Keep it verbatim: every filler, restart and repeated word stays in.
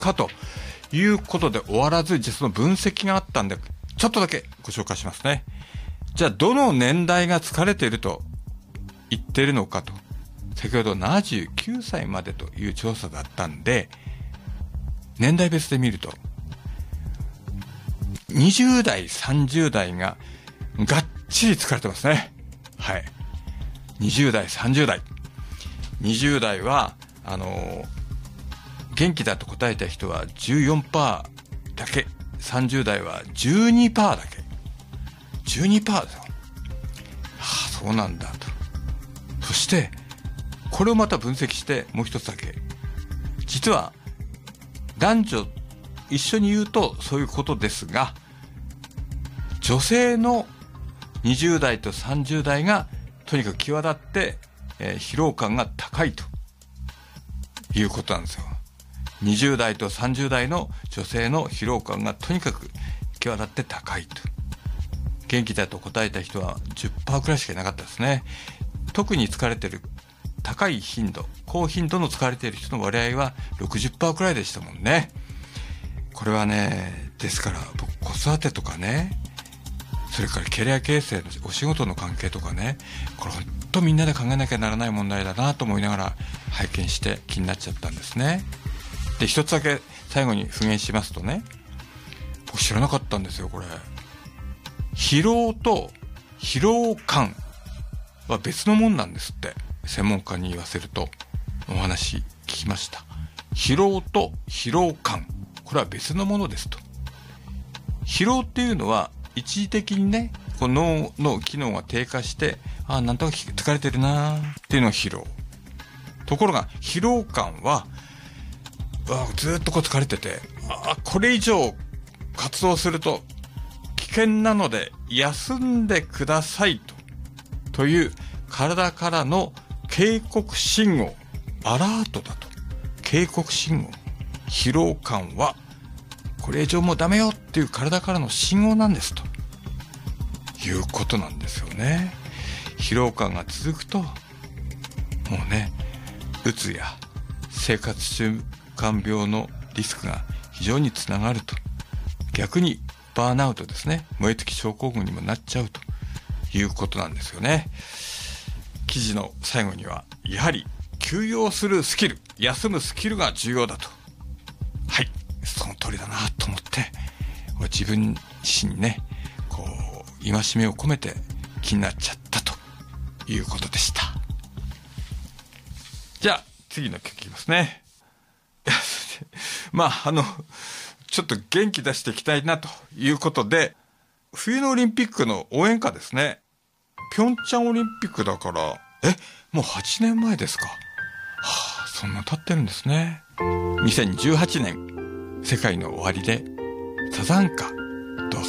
かということで終わらず、実の分析があったんで、ちょっとだけご紹介しますね。じゃあ、どの年代が疲れていると言っているのかと。先ほどななじゅうきゅうさいまでという調査だったんで、年代別で見ると、にじゅう代、さんじゅう代ががっちり疲れてますね。はい。にじゅう代、さんじゅう代。にじゅう代は、あのー、元気だと答えた人は じゅうよんパーセント だけ。さんじゅう代は じゅうにパーセント だけ。じゅうにパーセント ですよ。はあ、そうなんだと。そして、これをまた分析してもう一つだけ。実は、男女一緒に言うとそういうことですが、女性のにじゅう代とさんじゅう代がとにかく際立って、えー、疲労感が高いということなんですよ。にじゅう代とさんじゅう代の女性の疲労感がとにかく際立って高いと。元気だと答えた人は じゅっパーセント くらいしかいなかったですね。特に疲れてる高い頻度、高頻度の疲れている人の割合は ろくじゅっパーセント くらいでしたもんね。これはね、ですから僕子育てとかね、それからキャリア形成のお仕事の関係とかね、これ本当みんなで考えなきゃならない問題だなと思いながら拝見して気になっちゃったんですね。で、一つだけ最後に復元しますとね、僕知らなかったんですよ、これ。疲労と疲労感は別のもんなんですって。専門家に言わせるとお話聞きました。疲労と疲労感、これは別のものですと。疲労っていうのは一時的にね、この脳の機能が低下して、ああ、なんとか疲れてるなーっていうのが疲労。ところが疲労感は、あずーっとこう疲れてて、あこれ以上活動すると危険なので休んでくださいと、という体からの警告信号、アラートだと。警告信号。疲労感はこれ以上もうダメよっていう体からの信号なんですということなんですよね。疲労感が続くともうね、うつや生活習慣病のリスクが非常につながると。逆にバーンアウトですね、燃え尽き症候群にもなっちゃうということなんですよね。記事の最後にはやはり休養するスキル、休むスキルが重要だと。はい、その通りだなと思って、自分自身にね、こう戒めを込めて気になっちゃったということでした。じゃあ次の曲いきますね。まああのちょっと元気出していきたいなということで、冬のオリンピックの応援歌ですね。ピョンチャンオリンピックだから、え、もうはちねんまえですか。はあ、そんな経ってるんですね。にせんじゅうはちねん、世界の終わりでサザンカ